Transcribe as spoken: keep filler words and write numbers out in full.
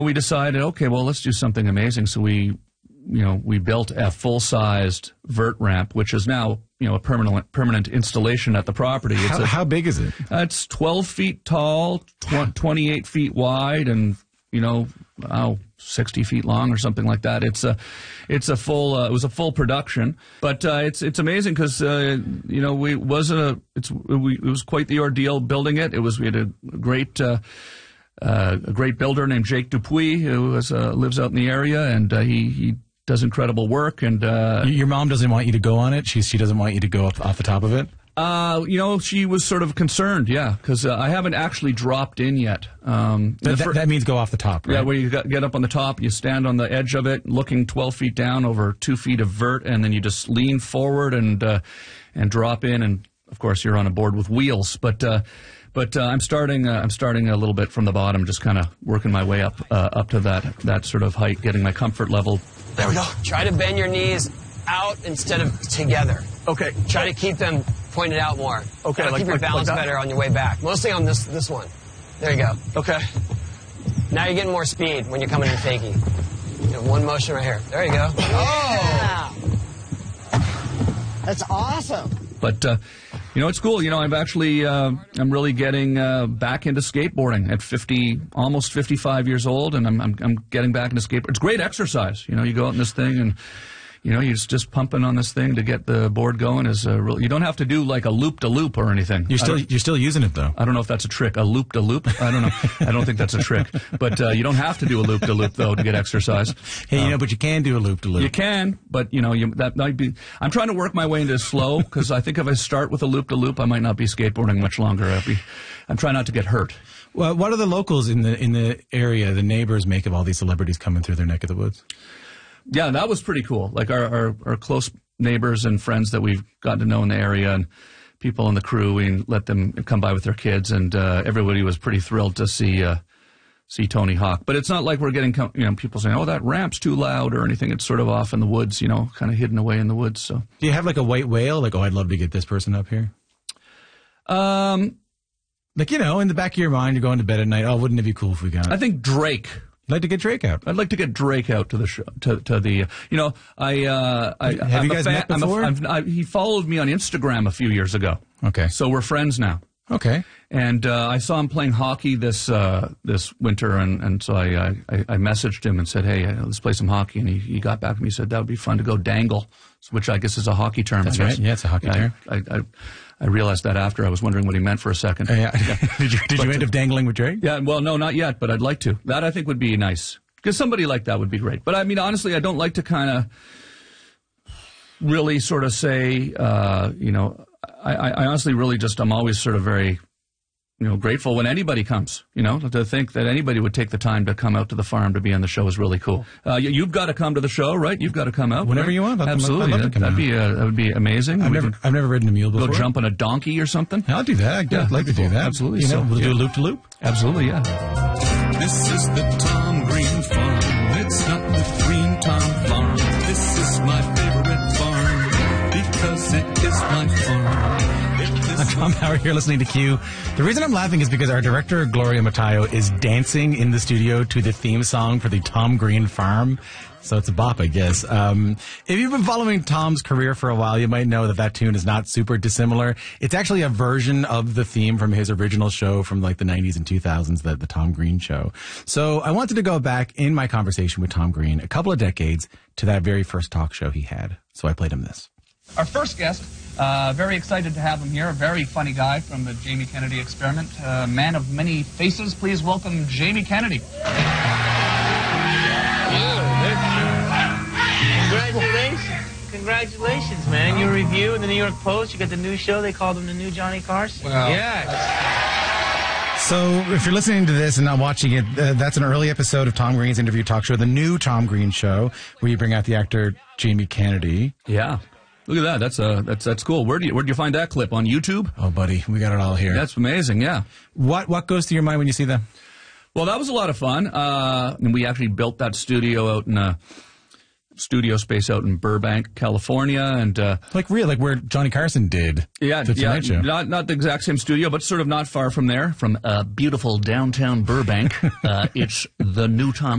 We decided, okay, well, let's do something amazing. So we, you know, we built a full-sized vert ramp, which is now, you know, a permanent permanent installation at the property. It's how, a, how big is it? Uh, it's twelve feet tall, tw- twenty-eight feet wide, and you know, oh, sixty feet long or something like that. It's a, it's a full. Uh, it was a full production, but uh, it's it's amazing because uh, you know we wasn't a. It's we, it was quite the ordeal building it. It was we had a great. Uh, Uh, a great builder named Jake Dupuis, who is, uh, lives out in the area, and uh, he, he does incredible work. And uh, your mom doesn't want you to go on it? She she doesn't want you to go up off the top of it? Uh, you know, she was sort of concerned, yeah, because uh, I haven't actually dropped in yet. Um, that, that, that means go off the top, right? Yeah, where you got, get up on the top, you stand on the edge of it, looking twelve feet down over two feet of vert, and then you just lean forward and uh, and drop in, and of course you're on a board with wheels, but. Uh, But uh, I'm starting. Uh, I'm starting a little bit from the bottom, just kind of working my way up, uh, up to that that sort of height, getting my comfort level. There we go. Try to bend your knees out instead of together. Okay. Try to keep them pointed out more. Okay. Like, keep your like, balance like better on your way back. Mostly on this this one. There you go. Okay. Now you're getting more speed when you're coming in fakie. You know, one motion right here. There you go. Oh. That's awesome. But, uh, you know, it's cool. You know, I've actually, uh, I'm really getting uh, back into skateboarding at fifty, almost fifty-five years old, and I'm, I'm, I'm getting back into skateboarding. It's great exercise. You know, you go out in this thing and, you know, you're just, just pumping on this thing to get the board going. Is uh, real, you don't have to do like a loop-to-loop or anything. You're still you're still using it, though. I don't know if that's a trick. A loop-to-loop? I don't know. I don't think that's a trick. But uh, you don't have to do a loop-to-loop, though, to get exercise. Hey, you um, know, but you can do a loop-to-loop. You can, but, you know, you, that might be... I'm trying to work my way into slow, because I think if I start with a loop-to-loop, I might not be skateboarding much longer. I'll be, I'm trying not to get hurt. Well, what do the locals in the in the area, the neighbors, make of all these celebrities coming through their neck of the woods? Yeah, that was pretty cool. Like our, our, our close neighbors and friends that we've gotten to know in the area, and people in the crew, we let them come by with their kids, and uh, everybody was pretty thrilled to see uh, see Tony Hawk. But it's not like we're getting you know people saying, "Oh, that ramp's too loud" or anything. It's sort of off in the woods, you know, kind of hidden away in the woods. So, do you have like a white whale? Like, oh, I'd love to get this person up here. Um, like you know, in the back of your mind, you're going to bed at night. Oh, wouldn't it be cool if we got? I think Drake. I'd like to get Drake out. I'd like to get Drake out to the show, to, to the, you know, I, uh, I, have I'm you a guys fan, met before? I'm a, I'm, I, he followed me on Instagram a few years ago. Okay. So we're friends now. Okay. And, uh, I saw him playing hockey this, uh, this winter, and, and so I, I, I messaged him and said, hey, let's play some hockey. And he, he got back to me and said, that would be fun to go dangle, which I guess is a hockey term. That's I guess. right. Yeah, it's a hockey I, term. I, I, I realized that after. I was wondering what he meant for a second. Uh, yeah. yeah. did you, did but, you end up dangling with Drake? Yeah, well, no, not yet, but I'd like to. That I think would be nice. Because somebody like that would be great. But, I mean, honestly, I don't like to kind of really sort of say, uh, you know, I, I honestly really just, I'm always sort of very, you know, grateful when anybody comes, you know, to think that anybody would take the time to come out to the farm to be on the show is really cool. Uh, you, you've got to come to the show, right? You've got to come out. Whenever right? you want. I'd, Absolutely. I'd love to come that'd, out. Be, uh, that would be amazing. I've We never, I've never ridden a mule before. Go jump on a donkey or something. I'll do that. I'd yeah, like to do that. Absolutely. You know, so, we'll yeah. do a loop-to-loop. Absolutely, yeah. This is the Tom Green Farm. It's not the Green Tom Farm. This is my favorite farm because it is my farm. I'm Tom Howard here listening to Q. The reason I'm laughing is because our director, Gloria Matteo, is dancing in the studio to the theme song for the Tom Green Farm. So it's a bop, I guess. Um, if you've been following Tom's career for a while, you might know that that tune is not super dissimilar. It's actually a version of the theme from his original show from like the nineties and two thousands, the, the Tom Green Show. So I wanted to go back in my conversation with Tom Green a couple of decades to that very first talk show he had. So I played him this. Our first guest, uh, very excited to have him here, a very funny guy from the Jamie Kennedy Experiment, uh, man of many faces. Please welcome Jamie Kennedy. Congratulations. Congratulations, man. Your review in the New York Post. You got the new show. They called him the new Johnny Carson. Well, yeah. So if you're listening to this and not watching it, uh, that's an early episode of Tom Green's interview talk show, the new Tom Green Show, where you bring out the actor Jamie Kennedy. Yeah. Look at that. That's uh, that's that's cool. Where do you where do you find that clip on YouTube? Oh, buddy, we got it all here. That's amazing. Yeah. What what goes through your mind when you see that? Well, that was a lot of fun. Uh, and we actually built that studio out in a studio space out in Burbank, California, and uh, like real, like where Johnny Carson did. Yeah, the yeah, Tonight Show. not not the exact same studio, but sort of not far from there, from uh, beautiful downtown Burbank. uh, it's the new Tom